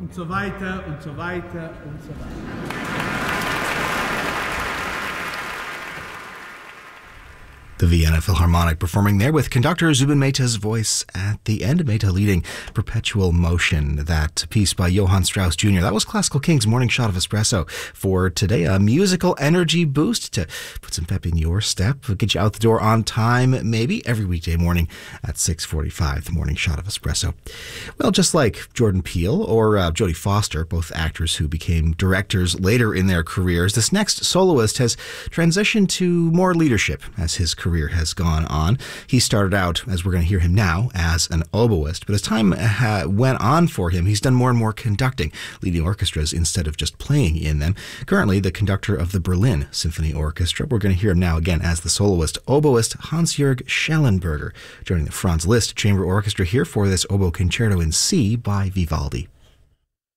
und so weiter und so weiter und so weiter. The Vienna Philharmonic performing there with conductor Zubin Mehta's voice at the end. Mehta leading Perpetual Motion, that piece by Johann Strauss Jr. That was Classical King's Morning Shot of Espresso for today. A musical energy boost to put some pep in your step, get you out the door on time, maybe every weekday morning at 6:45. The Morning Shot of Espresso. Well, just like Jordan Peele or Jodie Foster, both actors who became directors later in their careers, this next soloist has transitioned to more leadership as his career has gone on. He started out, as we're going to hear him now, as an oboist, but as time went on for him, he's done more and more conducting, leading orchestras instead of just playing in them. Currently, the conductor of the Berlin Symphony Orchestra. We're going to hear him now again as the soloist, oboist Hans-Jörg Schellenberger, joining the Franz Liszt Chamber Orchestra here for this oboe concerto in C by Vivaldi.